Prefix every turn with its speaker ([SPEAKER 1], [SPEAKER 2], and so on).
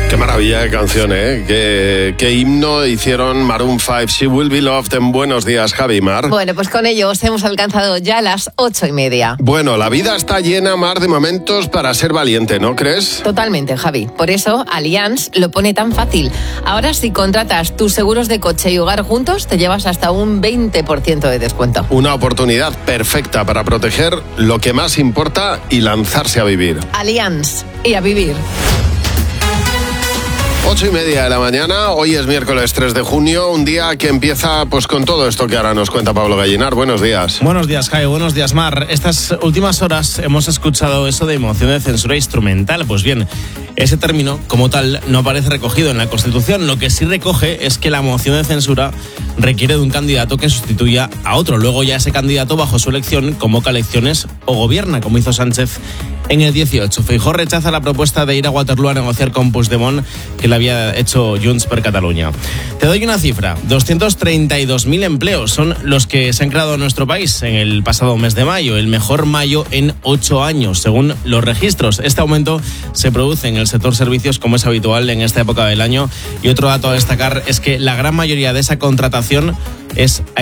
[SPEAKER 1] Qué maravilla de canción, ¿eh? Qué himno hicieron Maroon 5, She Will Be Loved. En Buenos Días, Javi Mar.
[SPEAKER 2] Bueno, pues con ellos hemos alcanzado ya las 8:30.
[SPEAKER 1] Bueno, la vida está llena, Mar, de momentos para ser valiente, ¿no crees?
[SPEAKER 2] Totalmente, Javi. Por eso Allianz lo pone tan fácil. Ahora, si contratas tus seguros de coche y hogar juntos, te llevas hasta un 20% de descuento.
[SPEAKER 1] Una oportunidad perfecta para proteger lo que más importa y lanzarse a vivir.
[SPEAKER 2] Allianz. Y a vivir.
[SPEAKER 1] 8:30 de la mañana, hoy es miércoles 3 de junio, un día que empieza pues con todo esto que ahora nos cuenta Pablo Gallinar. Buenos días.
[SPEAKER 3] Buenos días, Jaime. Buenos días, Mar. Estas últimas horas hemos escuchado eso de moción de censura instrumental. Pues bien, ese término, como tal, no aparece recogido en la Constitución. Lo que sí recoge es que la moción de censura requiere de un candidato que sustituya a otro. Luego ya ese candidato, bajo su elección, convoca elecciones o gobierna, como hizo Sánchez en el 18. Feijóo rechaza la propuesta de ir a Waterloo a negociar con Puigdemont, que le había hecho Junts per Catalunya. Te doy una cifra: 232.000 empleos son los que se han creado en nuestro país en el pasado mes de mayo, el mejor mayo en 8 años, según los registros. Este aumento se produce en el sector servicios, como es habitual en esta época del año. Y otro dato a destacar es que la gran mayoría de esa contratación es